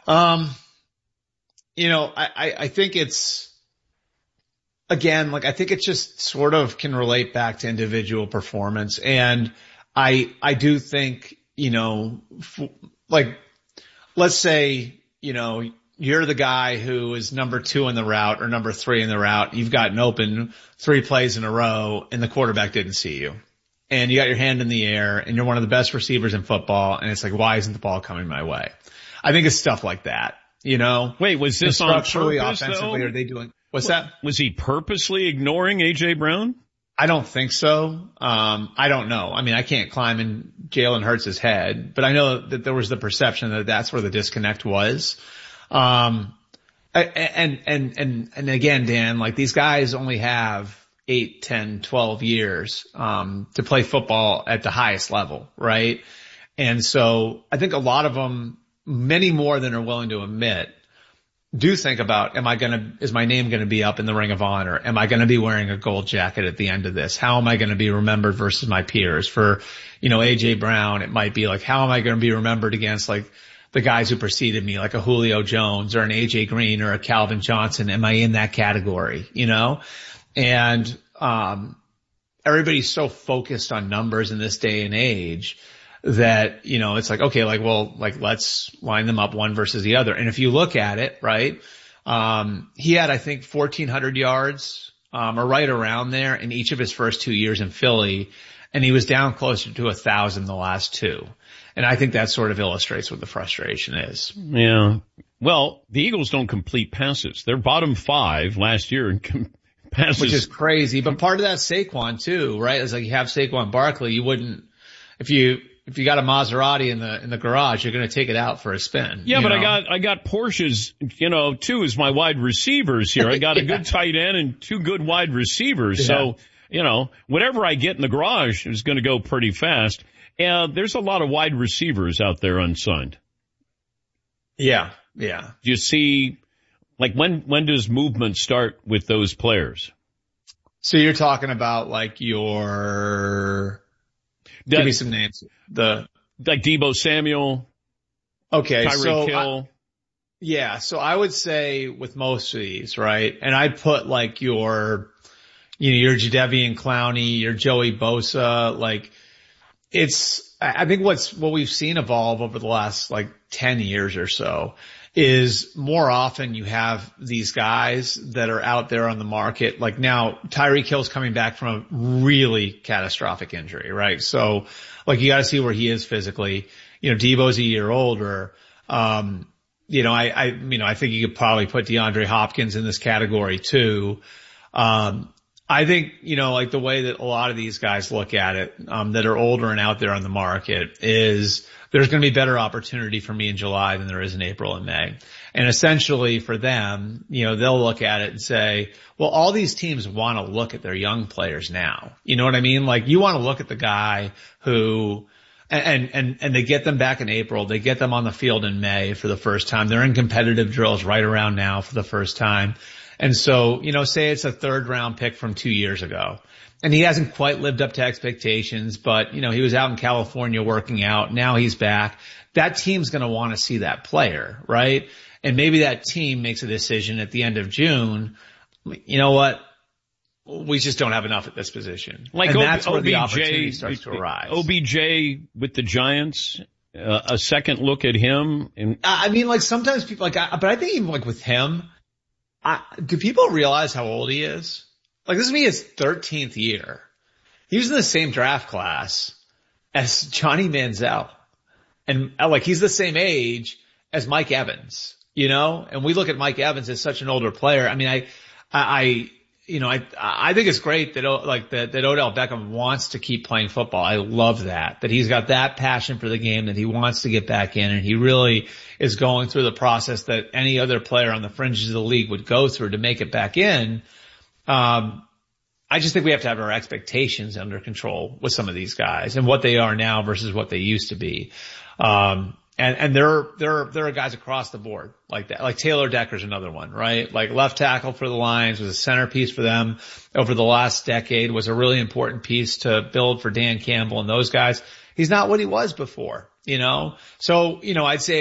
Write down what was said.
Um, I think it's, again, like, I think it just sort of can relate back to individual performance. And I do think, like, let's say, you're the guy who is number 2 in the route or number 3 in the route. You've gotten open 3 plays in a row and the quarterback didn't see you. And you got your hand in the air and you're one of the best receivers in football. And it's like, why isn't the ball coming my way? I think it's stuff like that, Wait, was this on purpose, offensively, though? are they doing, what's that? Was he purposely ignoring A.J. Brown? I don't think so. I don't know. I mean, I can't climb in Jalen Hurts' head, but I know that there was the perception that that's where the disconnect was. And again, Dan, like, these guys only have 8, 10, 12 years, to play football at the highest level, right? And so I think a lot of them, many more than are willing to admit, do think about, is my name going to be up in the Ring of Honor? Am I going to be wearing a gold jacket at the end of this? How am I going to be remembered versus my peers? For, A.J. Brown, it might be like, how am I going to be remembered against, like, the guys who preceded me, like a Julio Jones or an A.J. Green or a Calvin Johnson? Am I in that category? And, everybody's so focused on numbers in this day and age that, it's like, okay, like, well, like, let's line them up one versus the other. And if you look at it, right, he had, I think, 1,400 yards, or right around there in each of his first 2 years in Philly. And he was down closer to 1,000 the last 2. And I think that sort of illustrates what the frustration is. Yeah. Well, the Eagles don't complete passes. They're bottom 5 last year in passes. Which is crazy. But part of that's Saquon too, right? It's like, you have Saquon Barkley. You wouldn't, if you got a Maserati in the garage, you're going to take it out for a spin. Yeah, but I got Porsches, 2 as my wide receivers here. I got a good tight end and 2 good wide receivers. Yeah. So, whatever I get in the garage is going to go pretty fast. And there's a lot of wide receivers out there unsigned. Yeah. Yeah. Do you see, like, when does movement start with those players? So you're talking about, like, give me some names. Like Deebo Samuel. Okay. Tyreek Hill. So I would say with most of these, right? And I'd put, like, your Jadeveon Clowney, your Joey Bosa, like, I think what we've seen evolve over the last, like, 10 years or so is more often you have these guys that are out there on the market. Like, now Tyreek Hill's coming back from a really catastrophic injury, right? So, like, you got to see where he is physically. Deebo's a year older. I think you could probably put DeAndre Hopkins in this category too. I think, like, the way that a lot of these guys look at it, that are older and out there on the market, is there's going to be better opportunity for me in July than there is in April and May. And essentially for them, they'll look at it and say, well, all these teams want to look at their young players now. You know what I mean? Like, you want to look at the guy who, and they get them back in April. They get them on the field in May for the first time. They're in competitive drills right around now for the first time. And so, say it's a 3rd round pick from 2 years ago, and he hasn't quite lived up to expectations, but, he was out in California working out. Now he's back. That team's going to want to see that player, right? And maybe that team makes a decision at the end of June. You know what? We just don't have enough at this position. Like, and that's where the opportunity starts to arise. OBJ with the Giants, a second look at him. And I mean, like, sometimes people, like, but I think even, like, with him, do people realize how old he is? Like, this will be his 13th year. He was in the same draft class as Johnny Manziel. And, like, he's the same age as Mike Evans, and we look at Mike Evans as such an older player. I mean, I think it's great that Odell Beckham wants to keep playing football. I love that he's got that passion for the game, that he wants to get back in, and he really is going through the process that any other player on the fringes of the league would go through to make it back in. I just think we have to have our expectations under control with some of these guys and what they are now versus what they used to be. And there are guys across the board like that. Like Taylor Decker's another one, right? Like, left tackle for the Lions, was a centerpiece for them over the last decade, was a really important piece to build for Dan Campbell and those guys. He's not what he was before, So, I'd say